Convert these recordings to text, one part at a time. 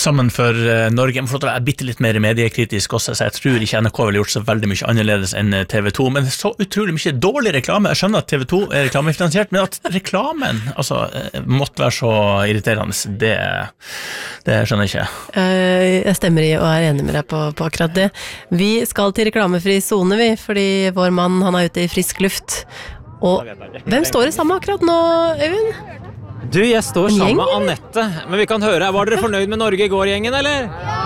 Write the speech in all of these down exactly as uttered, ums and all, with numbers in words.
sammen for uh, Norge. Jeg må få lov til å være bitte litt mer mediekritisk også, så jeg tror ikke N R K ville gjort så veldig mye annerledes enn T V to, men så utrolig mye dårlig reklame. Jeg skjønner at T V to er reklamefinansiert, men at reklamen altså, måtte være så irriterende, det, det skjønner jeg ikke. Uh, jeg stemmer i og er enig med deg på, på akkurat det. Vi skal til reklamefri zone, vi, fordi vår mann, han er ute i frisk luft. Og hvem står det sammen akkurat nå, Øyvind? Du, jeg står sammen med Annette, men vi kan høre, var dere fornøyd med Norge i går, gjengen, eller? Ja!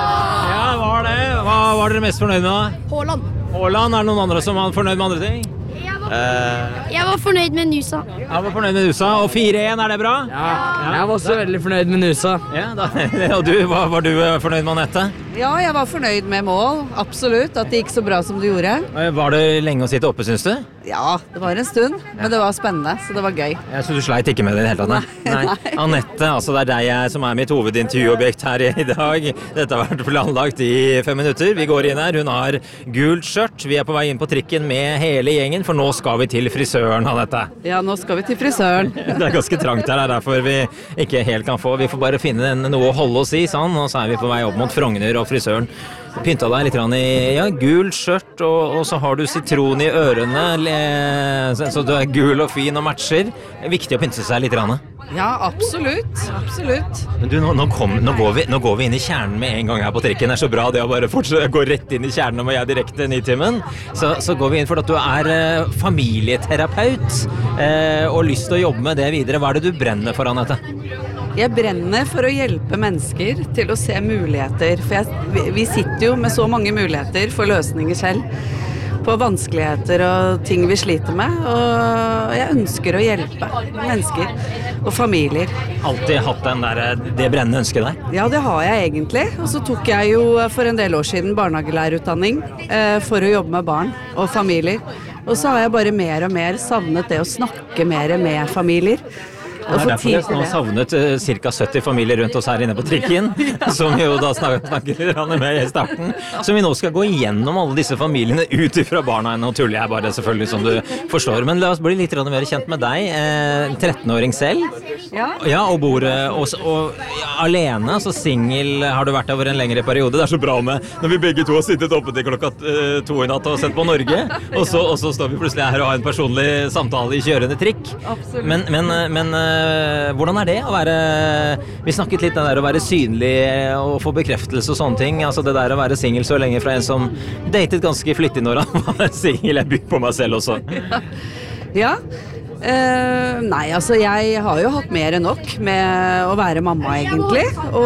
Ja, var det. Hva var dere mest fornøyd med da? Haaland. Haaland, er det noen andre som var fornøyd med andre ting? Jeg var, uh, jeg var fornøyd med Nusa. Jeg var fornøyd med Nusa, og fire én, er det bra? Ja, jeg var også veldig fornøyd med Nusa. Ja, da, og du, var, var du fornøyd med Annette? Ja, jeg var fornøyd med mål, absolutt, at det gikk så bra som det gjorde. Var det lenge å sitte oppe, synes du? Ja, det var en stund, men det var spennende, så det var gøy. Jeg synes du sleit ikke med det i hele tatt, nei. nei. nei. Annette, altså det er deg jeg, som er mitt hovedintervjuobjekt her i dag. Dette har vært planlagt i fem minutter. Vi går inn her, hun har gult skjørt. Vi er på vei inn på trikken med hele gjengen, for nå skal vi til frisøren, Annette. Ja, nå skal vi til frisøren. Det er ganske trangt her, det er derfor vi ikke helt kan få. Vi får bare finne noe å holde oss i, sånn, og så er vi på vei opp mot Frogner og frisøren. Pynta deg litt i ja, gul skjørt, og, og så har du sitron i ørene, le, så, så du er gul og fin og matcher. Det er viktig å pynte seg litt. Ja, absolutt, absolutt. Men du, nå, nå, kom, nå, går vi, nå går vi inn i kjernen med en gang her på trikken. Det er så bra det å bare fortsette, gå rett inn i kjernen og jeg er direkte inn i timen. Så, så går vi inn for at du er eh, familieterapeut eh, og lyst til å jobbe med det videre. Hva er det du brenner for, Annette? Jeg brenner for å hjelpe mennesker til å se muligheter, for jeg, vi sitter jo med så mange muligheter for løsninger selv, på vanskeligheter og ting vi sliter med, og jeg ønsker å hjelpe mennesker og familier. Alltid hatt den der, det brennende ønsket der? Ja, det har jeg egentlig, og så tok jeg jo for en del år siden barnehagelærerutdanning eh, for å jobbe med barn og familier, og så har jeg bare mer og mer savnet det å snakke mer med familier. Det er derfor jeg nå savnet uh, ca. sytti familier rundt oss her inne på trikken, som vi jo da snakker med i starten. Så vi nå skal gå igjennom alle disse familiene ut fra barna. Nå tuller jeg bare selvfølgelig, som du forstår. Men la oss bli litt mer kjent med deg. Eh, trettenåring selv. Ja. Ja, og bor og, og, ja, alene, så singel har du vært over en lengre periode. Det er så bra med når vi begge to har sittet oppe til klokka uh, to i natt og sett på Norge, og så, og så står vi plutselig her og har en personlig samtale i kjørende trikk. Absolutt. Men, men, men hvordan er det å være, vi snakket litt om det der å være synlig og få bekreftelse og sånne ting, altså det der å være single så lenge fra en som datet ganske flittig når han var single, jeg bygger på meg selv også. Ja, Uh, nei, altså jeg har jo hatt mer enn nok med å være mamma egentlig,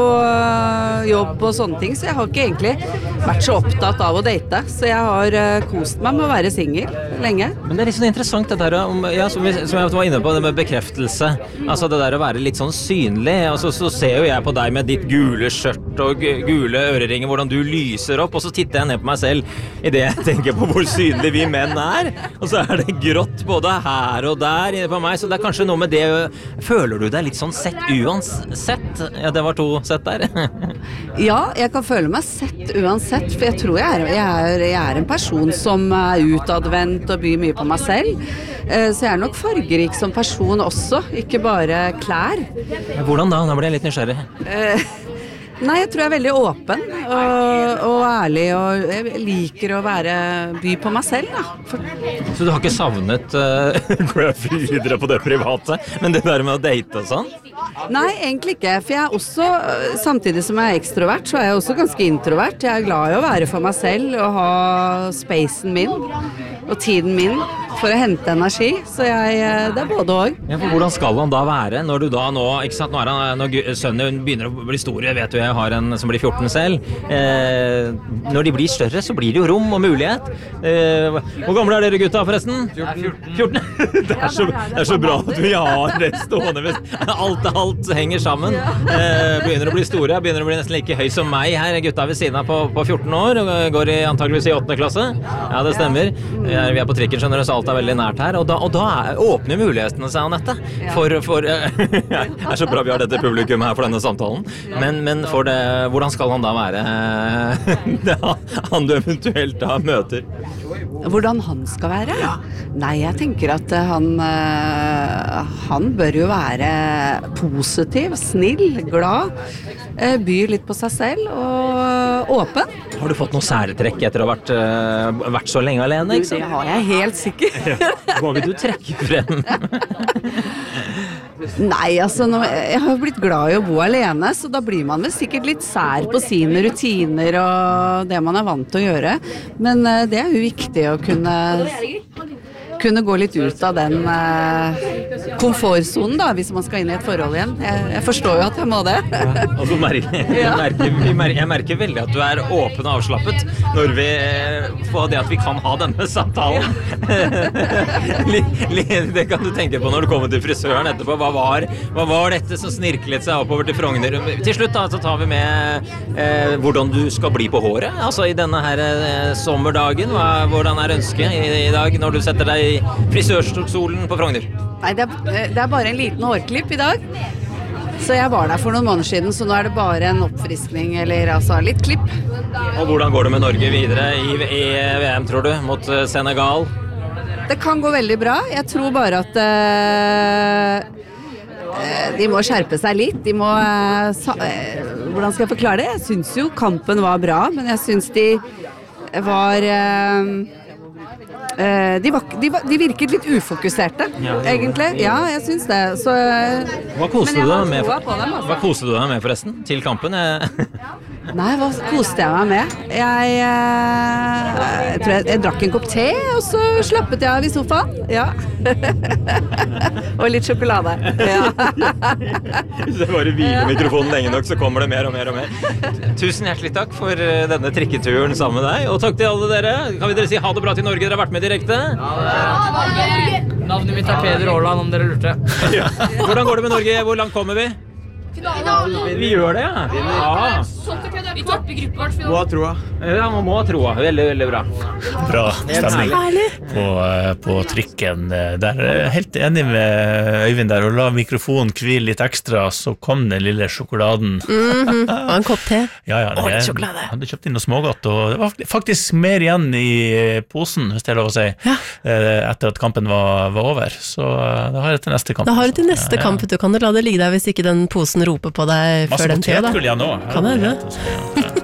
og jobb og sånne ting, så jeg har ikke egentlig vært så opptatt av å date, så jeg har uh, kost meg med å være single lenge. Men det er litt sånn interessant det der, om, ja, som, vi, som jeg var inne på, det med bekreftelse, altså det der å være litt sånn synlig, altså så ser jo jeg på deg med ditt gule skjørt og gule øreringer, hvordan du lyser opp, og så titter jeg ned på meg selv i det jeg tenker på hvor synlig vi menn er, og så er det grått både her og der inne på meg, så det er kanskje noe med det. Føler du deg litt sånn sett uansett? Ja, det var to sett der. Ja, jeg kan føle meg sett uansett, for jeg tror jeg er, jeg er, jeg er en person som er utadvendt og byr mye på meg selv. Så jeg er nok fargerik som person også, ikke bare klær. Hvordan da? Nå ble jeg litt nysgjerrig. Nei, jeg tror jeg er veldig åpen og, og ærlig, og jeg liker å være, by på meg selv, da. For... Så du har ikke savnet uh, går jeg videre på det private, men det der med å date og sånn? Nei, egentlig ikke, for jeg er også, samtidig som jeg er ekstrovert, så er jeg også ganske introvert. Jeg er glad i å være for meg selv og ha spacen min og tiden min for å hente energi, så jeg, det er både og. Ja, for hvordan skal han da være når du da nå, ikke sant, nå er han, når sønnen begynner å bli store, jeg vet jo jeg har en som blir fjorten selv, eh, når de blir større så blir det jo rom og mulighet. Eh, hvor gamle er dere gutta forresten? fjorten. Det er så, det er så bra at vi har det stående, hvis alt, alt henger sammen. Eh, begynner å bli store, begynner å bli nesten like høy som meg her, gutta ved siden av på, på fjorten år, og går i antageligvis i åttende klasse. Ja, det stemmer. Vi er, vi er på trikken, skjønner du, så alt er veldig nært her, og da, og da er, åpner mulighetene seg, Annette, for, for det er så bra vi har dette publikum her for denne samtalen, men, men for det, hvordan skal han da være, det, han du eventuelt da møter? Hvordan han skal være? Ja. Nei, jeg tenker at han, han bør jo være positiv, snill, glad, byr litt på seg selv og åpen. Har du fått noen særtrekk etter å ha vært, vært så lenge alene? Ikke sant? Det har jeg helt sikkert. Hva vil du trekke frem? Nei, altså, nå, jeg har blitt glad i å bo alene, så da blir man vel sikkert litt sær på sine rutiner og det man er vant til å gjøre. Men uh, det er jo viktig å kunne, kunne gå litt ut av den uh, komfortzonen da, hvis man skal inn i et forhold igjen. Jeg, jeg forstår jo at jeg må det. Ja, og så merker, jeg, merker, jeg merker veldig at du er åpen og avslappet når vi får det at vi kan ha denne samtalen. Det kan du tenke på når du kommer til frisøren etterpå. Hva var, hva var dette som snirklet seg oppover til Frogner? Til slutt da, så tar vi med eh, hvordan du skal bli på håret, altså i denne her eh, sommerdagen. Hva, hvordan er ønsket i, i dag når du setter deg i frisørstolen på Frogner? Nei, det er, det er bare en liten hårklipp i dag. Så jeg var der for noen måneder siden, så nå er det bare en oppfriskning, eller altså litt klipp. Og hvordan går det med Norge videre i, i V M, tror du, mot Senegal? Det kan gå veldig bra. Jeg tror bare at uh, de må skjerpe seg litt. De må uh, sa, uh, hvordan skal jeg forklare det? Jeg synes jo kampen var bra, men jeg synes de var uh, uh, de, var, de, var, de virket litt ufokuserte, ja, egentlig. Ja, jeg synes det. Så, uh, hva koste du deg med, for, dem, altså. Hva koste du deg med forresten? Til kampen? Nei, hva koste jeg meg med? Jeg, eh, jeg tror jeg, jeg drakk en kopp te, og så slappet jeg av i sofaen. Ja. Og litt sjokolade. Ja. Hvis jeg bare hviler mikrofonen lenge nok, så kommer det mer og mer og mer. Tusen hjertelig takk for denne trikketuren sammen med deg, og takk til alle dere. Kan vi dere si ha det bra til Norge? Dere har vært med direkte. Ha det! Navnet mitt er Peder Aarland, om dere lurte. Ja. Hvordan går det med Norge? Hvor langt kommer vi? Finalen. Vi gjør det, ja. ja. Vi topper gruppevart. Må ha troa. Ja, man må ha troa. Veldig, veldig bra. Bra stemning på, på trikken. Der er helt enig med Øyvind der, og la mikrofonen hvile litt ekstra, så kom den lille sjokoladen. Mm-hmm. Og en kopp te. Ja, ja, det, og litt sjokolade. Jeg hadde kjøpt inn noe smågodt, og det var faktisk mer igjen i posen, hvis det er lov å si, ja. Etter at kampen var, var over. Så da har jeg til neste kamp. Da har du til neste ja, kamp, du kan du la det ligge der hvis ikke den posen roper på deg før den tida, da. Masse potetgull igjen nå. Kan jeg det?